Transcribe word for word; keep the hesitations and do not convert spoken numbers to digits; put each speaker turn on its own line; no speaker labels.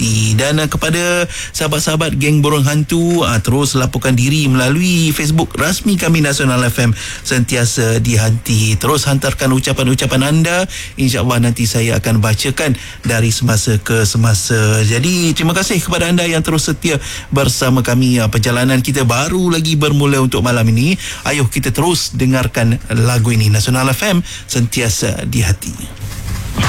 hati. Dan uh, kepada sahabat-sahabat geng Burung Hantu, uh, terus laporkan diri melalui Facebook rasmi kami Nasional F M, Sentiasa di Hati. Terus hantarkan ucapan-ucapan anda, insya-Allah nanti saya akan bacakan dari semasa ke semasa. Jadi terima kasih kepada anda yang terus setia bersama kami. Uh, perjalanan kita baru lagi bermula untuk malam ini. Ayuh kita terus dengarkan lagu ini. Nasional F M, Sentiasa di Hati.